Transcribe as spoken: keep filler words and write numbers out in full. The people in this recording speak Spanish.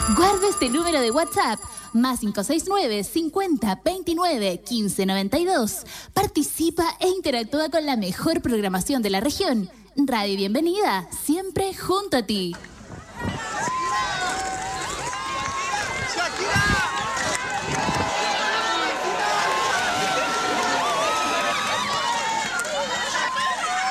Guarda este número de WhatsApp, más cinco seis nueve, cincuenta, veintinueve, quince, noventa y dos. Participa e interactúa con la mejor programación de la región. Radio Bienvenida, siempre junto a ti. ¡Shakira!